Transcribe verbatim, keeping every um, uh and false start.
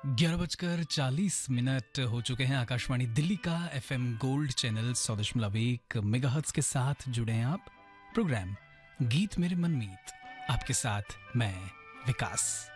ग्यारह बजकर चालीस मिनट हो चुके हैं। आकाशवाणी दिल्ली का एफएम गोल्ड चैनल सौ दशमलव एक मेगाहर्ट्ज के साथ जुड़े हैं आप। प्रोग्राम गीत मेरे मनमीत, आपके साथ मैं विकास।